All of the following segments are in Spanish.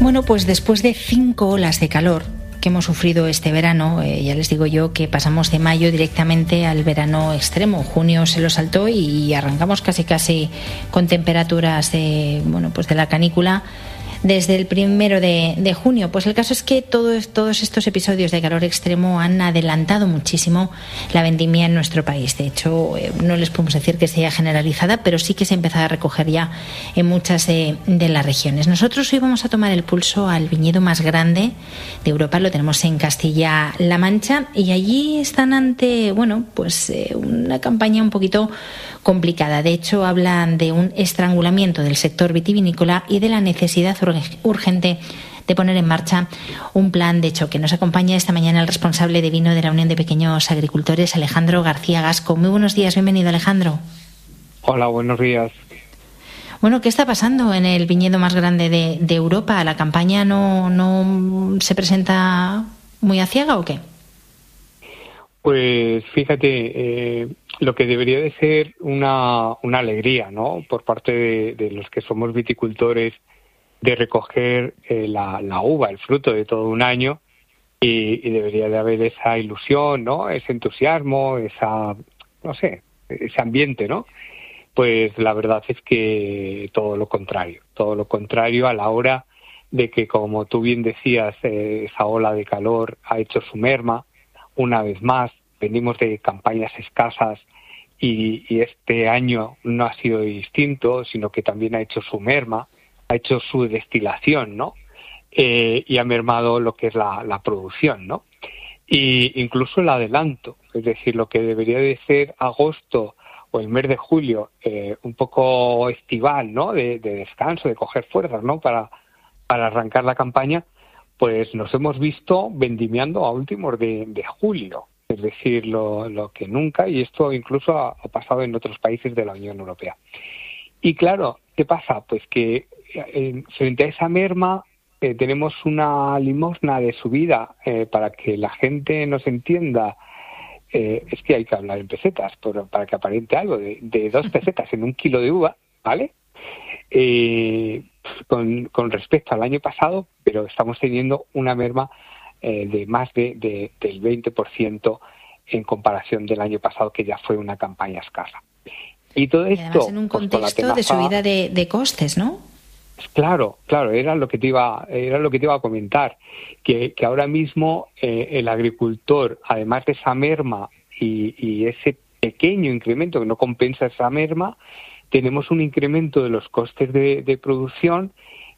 Bueno, pues después de 5 olas de calor que hemos sufrido este verano, ya les digo yo que pasamos de mayo directamente al verano extremo. Junio se lo saltó y arrancamos casi con temperaturas de la canícula desde el 1 de junio. Pues el caso es que todos estos episodios de calor extremo han adelantado muchísimo la vendimia en nuestro país. De hecho, no les podemos decir que sea generalizada, pero sí que se ha empezado a recoger ya en muchas de las regiones. Nosotros hoy vamos a tomar el pulso al viñedo más grande de Europa. Lo tenemos en Castilla-La Mancha y allí están ante una campaña un poquito complicada. De hecho, hablan de un estrangulamiento del sector vitivinícola y de la necesidad urgente de poner en marcha un plan de choque. Nos acompaña esta mañana el responsable de vino de la Unión de Pequeños Agricultores, Alejandro García Gasco. Muy buenos días, bienvenido, Alejandro. Hola, buenos días. Bueno, ¿qué está pasando en el viñedo más grande de Europa? ¿La campaña no se presenta muy aciaga o qué? Pues fíjate, lo que debería de ser una alegría, ¿no?, por parte de los que somos viticultores, de recoger la uva, el fruto de todo un año, y debería de haber esa ilusión, ¿no?, ese entusiasmo, ese ambiente, ¿no? Pues la verdad es que todo lo contrario a la hora de que, como tú bien decías, esa ola de calor ha hecho su merma. Una vez más, venimos de campañas escasas y este año no ha sido distinto, sino que también ha hecho su merma, ha hecho su destilación, ¿no? Y ha mermado lo que es la producción, ¿no? Y incluso el adelanto, es decir, lo que debería de ser agosto o el mes de julio, un poco estival, ¿no?, de descanso, de coger fuerzas, ¿no?, para arrancar la campaña, pues nos hemos visto vendimiando a últimos de julio, es decir, lo que nunca, y esto incluso ha pasado en otros países de la Unión Europea. Y claro, ¿qué pasa? Pues que frente a esa merma tenemos una limosna de subida, para que la gente nos entienda. Es que hay que hablar en pesetas, para que aparente algo, de 2 pesetas en un kilo de uva, ¿vale? Con respecto al año pasado, pero estamos teniendo una merma de más del 20% en comparación del año pasado, que ya fue una campaña escasa. Y todo esto, además en un contexto de subida de costes, ¿no? Claro, era lo que te iba a comentar, que ahora mismo el agricultor, además de esa merma y ese pequeño incremento que no compensa esa merma, tenemos un incremento de los costes de producción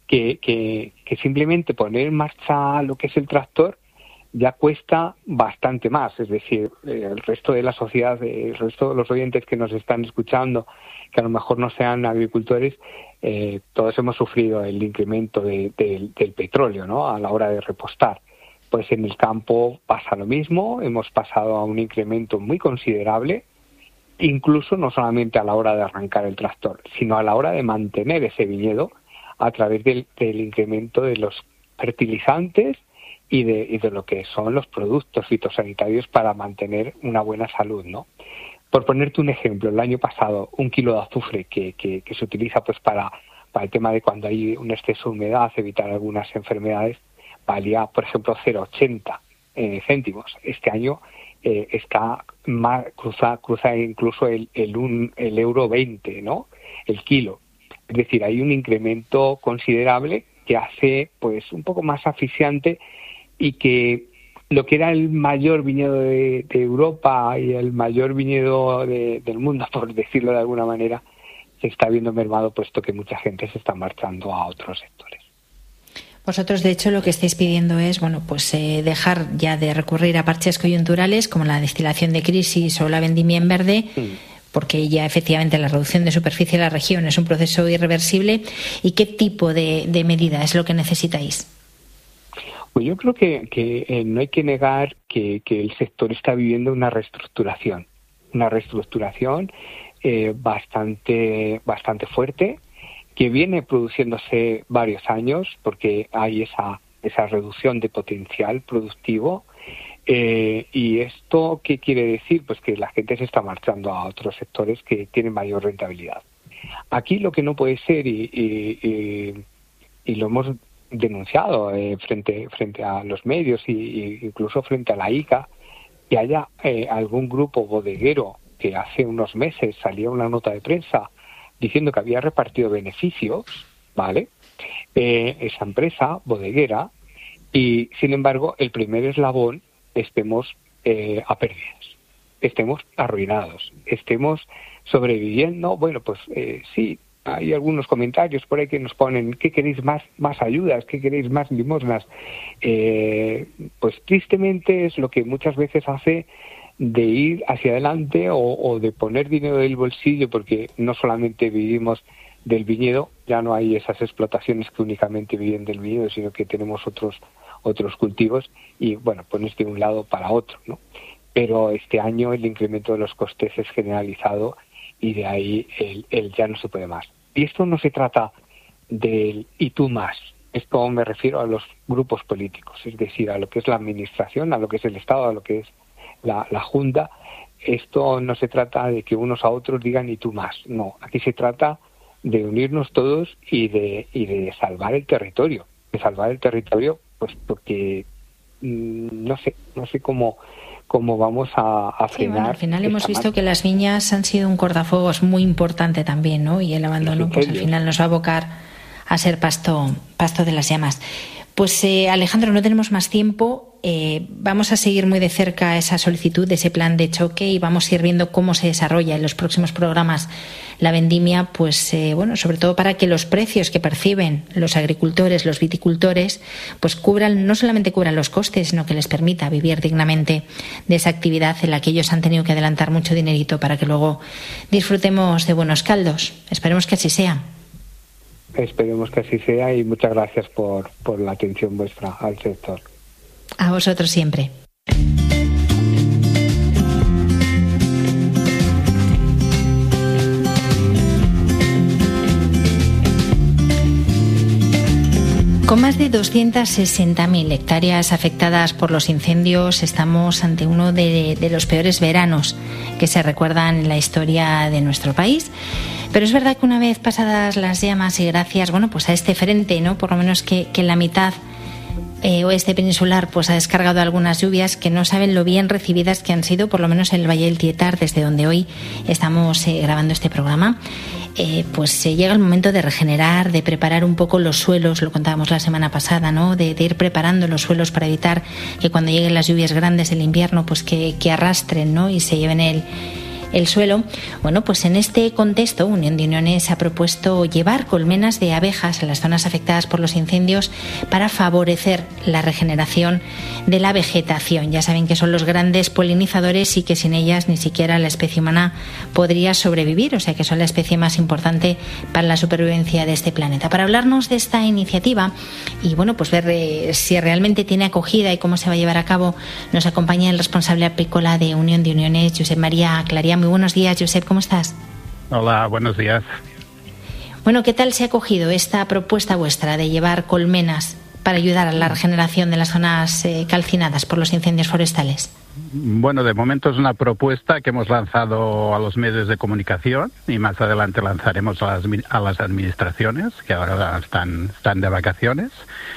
que simplemente poner en marcha lo que es el tractor ya cuesta bastante más. Es decir, el resto de la sociedad, el resto de los oyentes que nos están escuchando, que a lo mejor no sean agricultores, todos hemos sufrido el incremento del petróleo, ¿no?, a la hora de repostar. Pues en el campo pasa lo mismo, hemos pasado a un incremento muy considerable, incluso no solamente a la hora de arrancar el tractor, sino a la hora de mantener ese viñedo a través del incremento de los fertilizantes y de lo que son los productos fitosanitarios para mantener una buena salud, ¿no? Por ponerte un ejemplo, el año pasado un kilo de azufre que se utiliza pues para el tema de cuando hay un exceso de humedad, evitar algunas enfermedades, valía, por ejemplo, 0,80 céntimos. Este año está más, cruza incluso el euro 20, ¿no?, el kilo. Es decir, hay un incremento considerable que hace pues un poco más asfixiante, y que lo que era el mayor viñedo de Europa y el mayor viñedo del mundo, por decirlo de alguna manera, se está viendo mermado, puesto que mucha gente se está marchando a otros sectores. Vosotros, de hecho, lo que estáis pidiendo es dejar ya de recurrir a parches coyunturales como la destilación de crisis o la vendimia en verde, porque ya efectivamente la reducción de superficie de la región es un proceso irreversible. ¿Y qué tipo de medida es lo que necesitáis? Pues yo creo que no hay que negar que el sector está viviendo una reestructuración bastante fuerte, que viene produciéndose varios años, porque hay esa reducción de potencial productivo. ¿Y esto qué quiere decir? Pues que la gente se está marchando a otros sectores que tienen mayor rentabilidad. Aquí lo que no puede ser, y lo hemos denunciado frente a los medios y incluso frente a la ICA, que haya algún grupo bodeguero que hace unos meses salía una nota de prensa diciendo que había repartido beneficios, ¿vale? Esa empresa bodeguera, y sin embargo el primer eslabón estemos a pérdidas, estemos arruinados, estemos sobreviviendo. Bueno, pues sí, hay algunos comentarios por ahí que nos ponen: ¿qué queréis más ayudas? ¿Qué queréis más limosnas? Pues tristemente es lo que muchas veces hace de ir hacia adelante o de poner dinero del bolsillo, porque no solamente vivimos del viñedo, ya no hay esas explotaciones que únicamente viven del viñedo, sino que tenemos otros cultivos, y bueno, pones de un lado para otro, ¿no? Pero este año el incremento de los costes es generalizado, y de ahí el ya no se puede más. Y esto no se trata del y tú más. Esto me refiero a los grupos políticos, es decir, a lo que es la administración, a lo que es el Estado, a lo que es la Junta. Esto no se trata de que unos a otros digan y tú más. No, aquí se trata de unirnos todos y de salvar el territorio. De salvar el territorio, pues porque no sé cómo vamos a frenar. Sí, bueno, al final hemos visto que las viñas han sido un cortafuegos muy importante también, ¿no? Y el abandono, pues al final nos va a abocar a ser pasto de las llamas. Pues Alejandro, no tenemos más tiempo. Vamos a seguir muy de cerca esa solicitud de ese plan de choque, y vamos a ir viendo cómo se desarrolla en los próximos programas la vendimia, pues bueno, sobre todo para que los precios que perciben los agricultores, los viticultores, pues no solamente cubran los costes, sino que les permita vivir dignamente de esa actividad en la que ellos han tenido que adelantar mucho dinerito para que luego disfrutemos de buenos caldos. Esperemos que así sea. Esperemos que así sea, y muchas gracias por la atención vuestra al sector. A vosotros siempre. Con más de 260.000 hectáreas afectadas por los incendios, estamos ante uno de los peores veranos que se recuerdan en la historia de nuestro país. Pero es verdad que una vez pasadas las llamas, y gracias, bueno, pues a este frente, ¿no?, por lo menos que en la mitad oeste peninsular pues ha descargado algunas lluvias que no saben lo bien recibidas que han sido, por lo menos en el Valle del Tietar, desde donde hoy estamos grabando este programa. Pues llega el momento de regenerar, de preparar un poco los suelos, lo contábamos la semana pasada, ¿no?, de ir preparando los suelos para evitar que cuando lleguen las lluvias grandes del invierno, pues que arrastren, ¿no?, y se lleven el suelo. Bueno, pues en este contexto, Unión de Uniones ha propuesto llevar colmenas de abejas a las zonas afectadas por los incendios para favorecer la regeneración de la vegetación. Ya saben que son los grandes polinizadores y que sin ellas ni siquiera la especie humana podría sobrevivir, o sea que son la especie más importante para la supervivencia de este planeta. Para hablarnos de esta iniciativa y bueno, pues ver si realmente tiene acogida y cómo se va a llevar a cabo, nos acompaña el responsable apícola de Unión de Uniones, Josep María Clarià. Muy buenos días, Josep, ¿cómo estás? Hola, buenos días. Bueno, ¿qué tal se ha acogido esta propuesta vuestra de llevar colmenas para ayudar a la regeneración de las zonas calcinadas por los incendios forestales? Bueno, de momento es una propuesta que hemos lanzado a los medios de comunicación y más adelante lanzaremos a las administraciones, que ahora están de vacaciones,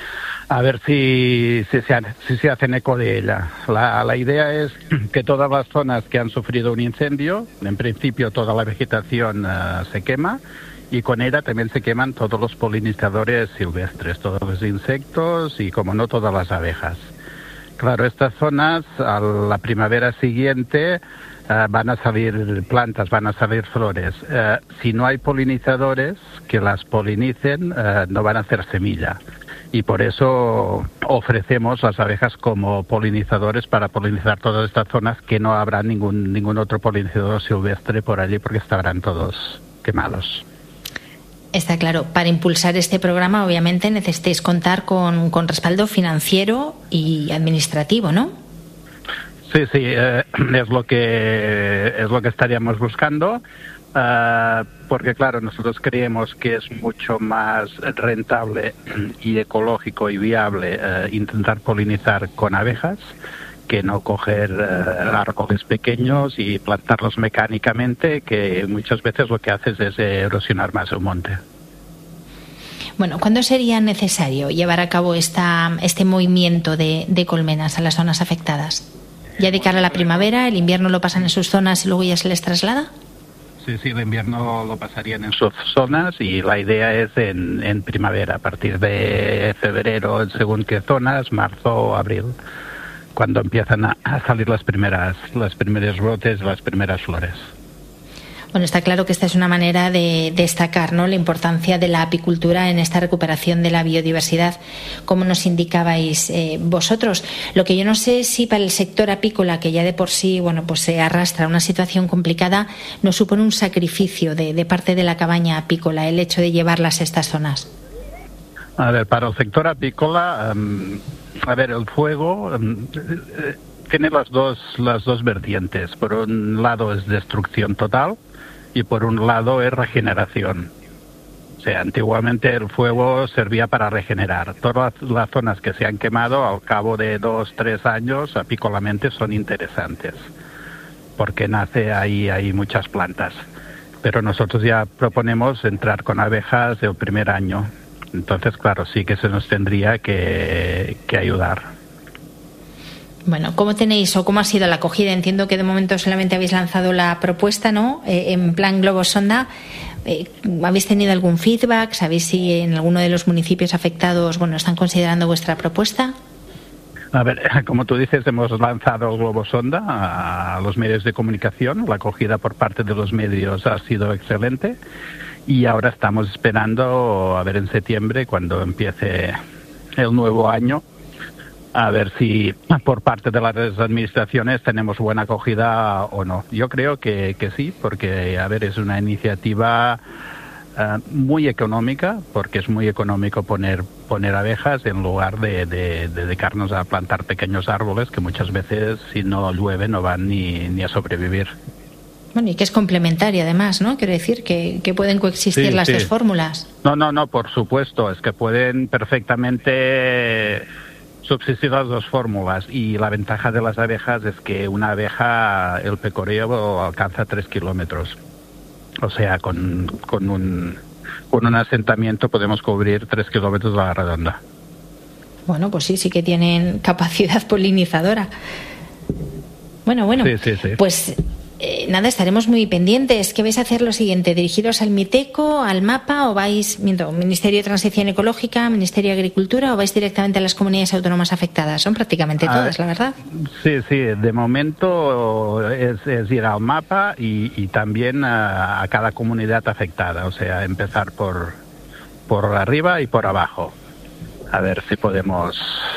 a ver si se hacen eco de ella. La idea es que todas las zonas que han sufrido un incendio, en principio toda la vegetación se quema, y con ella también se queman todos los polinizadores silvestres, todos los insectos y, como no, todas las abejas. Claro, estas zonas a la primavera siguiente van a salir plantas, van a salir flores. Si no hay polinizadores que las polinicen, no van a hacer semilla. Y por eso ofrecemos las abejas como polinizadores para polinizar todas estas zonas, que no habrá ningún otro polinizador silvestre por allí porque estarán todos quemados. Está claro. Para impulsar este programa, obviamente, necesitáis contar con respaldo financiero y administrativo, ¿no? Sí, es lo que estaríamos buscando. Porque claro, nosotros creemos que es mucho más rentable y ecológico y viable intentar polinizar con abejas que no coger árboles pequeños y plantarlos mecánicamente, que muchas veces lo que haces es erosionar más el monte. Bueno, ¿cuándo sería necesario llevar a cabo este movimiento de colmenas a las zonas afectadas? ¿Ya de cara a la primavera, el invierno lo pasan en sus zonas y luego ya se les traslada? Sí, el invierno lo pasarían en sus zonas y la idea es en primavera, a partir de febrero, según qué zonas, marzo o abril, cuando empiezan a salir los primeros brotes, las primeras flores. Bueno, está claro que esta es una manera de destacar, ¿no?, la importancia de la apicultura en esta recuperación de la biodiversidad, como nos indicabais vosotros. Lo que yo no sé si para el sector apícola, que ya de por sí, pues se arrastra a una situación complicada, no supone un sacrificio de parte de la cabaña apícola el hecho de llevarlas a estas zonas. A ver, para el sector apícola, el fuego tiene las dos vertientes. Por un lado es destrucción total y por un lado es regeneración. O sea, antiguamente el fuego servía para regenerar. Todas las zonas que se han quemado al cabo de 2-3 años apícolamente son interesantes, porque nace ahí muchas plantas. Pero nosotros ya proponemos entrar con abejas el primer año. Entonces, claro, sí que se nos tendría que ayudar. Bueno, ¿cómo ha sido la acogida? Entiendo que de momento solamente habéis lanzado la propuesta, ¿no?, en plan globo sonda. ¿Habéis tenido algún feedback? ¿Sabéis si en alguno de los municipios afectados, están considerando vuestra propuesta? A ver, como tú dices, hemos lanzado el globo sonda a los medios de comunicación. La acogida por parte de los medios ha sido excelente y ahora estamos esperando a ver en septiembre, cuando empiece el nuevo año, a ver si por parte de las administraciones tenemos buena acogida o no. Yo creo que sí, porque es una iniciativa muy económica, porque es muy económico poner abejas en lugar de dedicarnos a plantar pequeños árboles que muchas veces, si no llueve, no van ni a sobrevivir. Bueno, y que es complementaria además, ¿no? Quiero decir que pueden coexistir las dos fórmulas. No, por supuesto, es que pueden perfectamente subsistir las dos fórmulas, y la ventaja de las abejas es que una abeja, el pecoreo alcanza 3 kilómetros. O sea, con un asentamiento podemos cubrir 3 kilómetros a la redonda. Bueno, pues sí que tienen capacidad polinizadora. Bueno. Sí. Pues nada, estaremos muy pendientes. ¿Qué vais a hacer lo siguiente? ¿Dirigiros al MITECO, al MAPA, o vais, Ministerio de Transición Ecológica, Ministerio de Agricultura, o vais directamente a las comunidades autónomas afectadas? Son prácticamente todas, la verdad. Sí, de momento es ir al MAPA y también a cada comunidad afectada, o sea, empezar por arriba y por abajo. A ver si podemos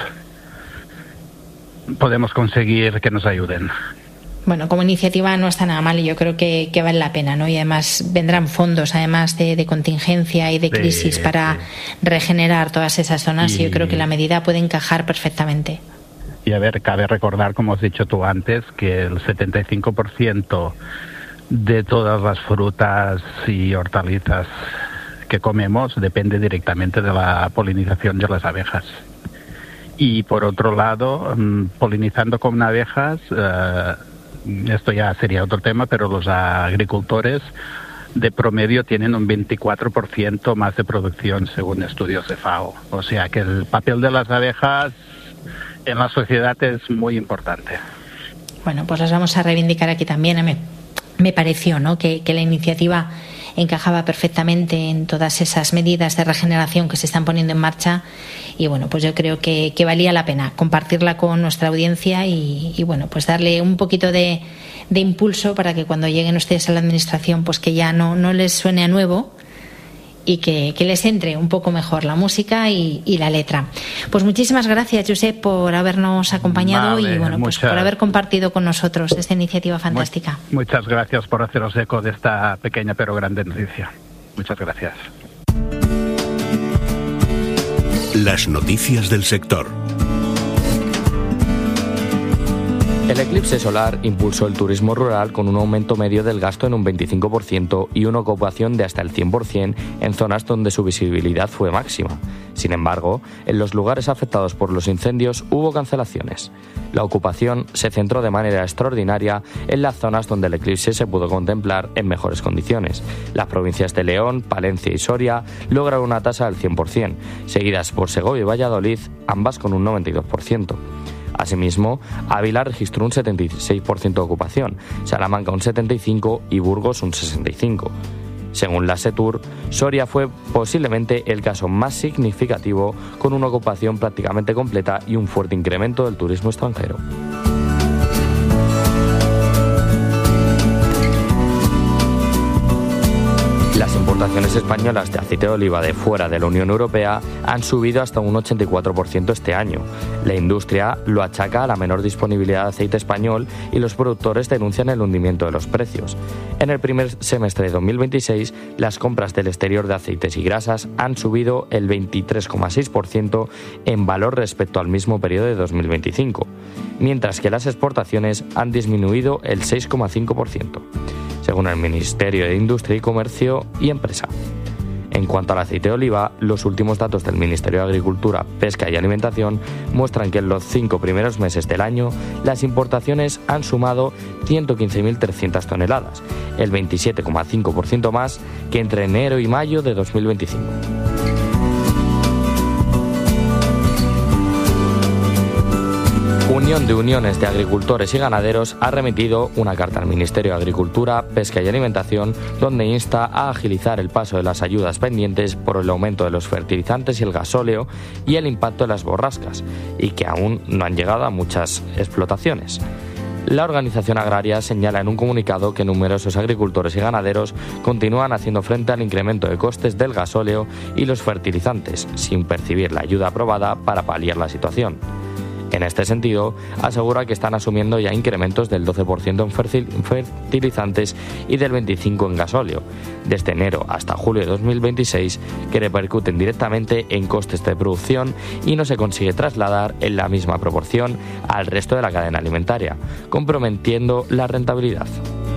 conseguir que nos ayuden. Bueno, como iniciativa no está nada mal y yo creo que vale la pena, ¿no? Y además vendrán fondos, además de contingencia y de crisis, para regenerar todas esas zonas, y yo creo que la medida puede encajar perfectamente. Y cabe recordar, como has dicho tú antes, que el 75% de todas las frutas y hortalizas que comemos depende directamente de la polinización de las abejas. Y por otro lado, polinizando con abejas, esto ya sería otro tema, pero los agricultores de promedio tienen un 24% más de producción según estudios de FAO. O sea que el papel de las abejas en la sociedad es muy importante. Bueno, pues las vamos a reivindicar aquí también. Me pareció, ¿no?, que la iniciativa encajaba perfectamente en todas esas medidas de regeneración que se están poniendo en marcha, y bueno, pues yo creo que valía la pena compartirla con nuestra audiencia y bueno, pues darle un poquito de impulso para que cuando lleguen ustedes a la administración, pues que ya no les suene a nuevo, y que les entre un poco mejor la música y la letra. Pues muchísimas gracias, Josep, por habernos acompañado, y bueno, pues por haber compartido con nosotros esta iniciativa fantástica. Muchas gracias por haceros eco de esta pequeña pero grande noticia. Muchas gracias. Las noticias del sector. El eclipse solar impulsó el turismo rural con un aumento medio del gasto en un 25% y una ocupación de hasta el 100% en zonas donde su visibilidad fue máxima. Sin embargo, en los lugares afectados por los incendios hubo cancelaciones. La ocupación se centró de manera extraordinaria en las zonas donde el eclipse se pudo contemplar en mejores condiciones. Las provincias de León, Palencia y Soria lograron una tasa del 100%, seguidas por Segovia y Valladolid, ambas con un 92%. Asimismo, Ávila registró un 76% de ocupación, Salamanca un 75% y Burgos un 65%. Según la SETUR, Soria fue posiblemente el caso más significativo, con una ocupación prácticamente completa y un fuerte incremento del turismo extranjero. Las importaciones españolas de aceite de oliva de fuera de la Unión Europea han subido hasta un 84% este año. La industria lo achaca a la menor disponibilidad de aceite español y los productores denuncian el hundimiento de los precios. En el primer semestre de 2026, las compras del exterior de aceites y grasas han subido el 23,6% en valor respecto al mismo periodo de 2025, mientras que las exportaciones han disminuido el 6,5%. Según el Ministerio de Industria y Comercio y Empresa. En cuanto al aceite de oliva, los últimos datos del Ministerio de Agricultura, Pesca y Alimentación muestran que en los 5 primeros meses del año las importaciones han sumado 115.300 toneladas, el 27,5% más que entre enero y mayo de 2025. Unión de Uniones de Agricultores y Ganaderos ha remitido una carta al Ministerio de Agricultura, Pesca y Alimentación, donde insta a agilizar el paso de las ayudas pendientes por el aumento de los fertilizantes y el gasóleo y el impacto de las borrascas, y que aún no han llegado a muchas explotaciones. La organización agraria señala en un comunicado que numerosos agricultores y ganaderos continúan haciendo frente al incremento de costes del gasóleo y los fertilizantes, sin percibir la ayuda aprobada para paliar la situación. En este sentido, asegura que están asumiendo ya incrementos del 12% en fertilizantes y del 25% en gasóleo, desde enero hasta julio de 2026, que repercuten directamente en costes de producción y no se consigue trasladar en la misma proporción al resto de la cadena alimentaria, comprometiendo la rentabilidad.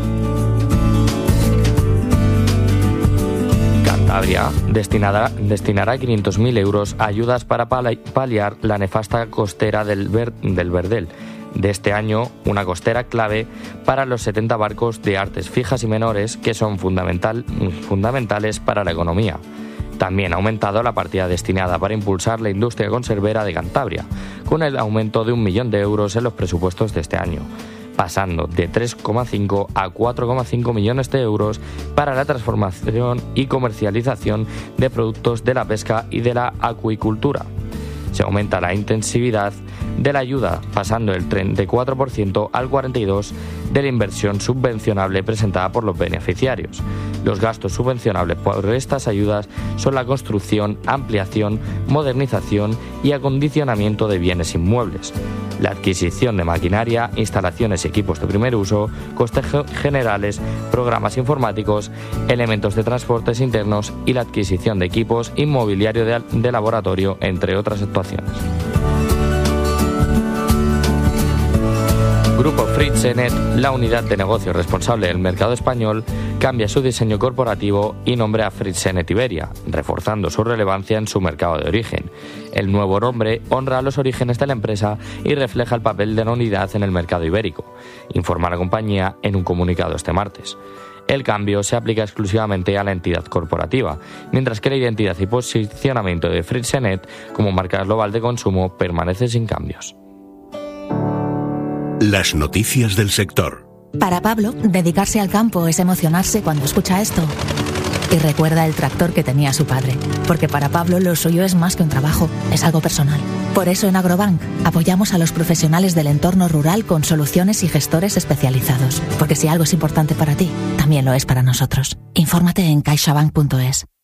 Cantabria destinará 500.000 euros a ayudas para paliar la nefasta costera del Verdel. De este año, una costera clave para los 70 barcos de artes fijas y menores que son fundamentales para la economía. También ha aumentado la partida destinada para impulsar la industria conservera de Cantabria, con el aumento de 1 millón de euros en los presupuestos de este año, pasando de 3,5 a 4,5 millones de euros para la transformación y comercialización de productos de la pesca y de la acuicultura. Se aumenta la intensividad de la ayuda, pasando del 34% al 42% de la inversión subvencionable presentada por los beneficiarios. Los gastos subvencionables por estas ayudas son la construcción, ampliación, modernización y acondicionamiento de bienes inmuebles, la adquisición de maquinaria, instalaciones y equipos de primer uso, costes generales, programas informáticos, elementos de transportes internos y la adquisición de equipos inmobiliario de laboratorio, entre otras actuaciones. Grupo Fritzenet, la unidad de negocio responsable del mercado español, cambia su diseño corporativo y nombra a Fritzenet Iberia, reforzando su relevancia en su mercado de origen. El nuevo nombre honra los orígenes de la empresa y refleja el papel de la unidad en el mercado ibérico, informa la compañía en un comunicado este martes. El cambio se aplica exclusivamente a la entidad corporativa, mientras que la identidad y posicionamiento de Fritzenet como marca global de consumo permanece sin cambios. Las noticias del sector. Para Pablo, dedicarse al campo es emocionarse cuando escucha esto. Y recuerda el tractor que tenía su padre, porque para Pablo lo suyo es más que un trabajo, es algo personal. Por eso en Agrobank apoyamos a los profesionales del entorno rural con soluciones y gestores especializados, porque si algo es importante para ti, también lo es para nosotros. Infórmate en caixabank.es.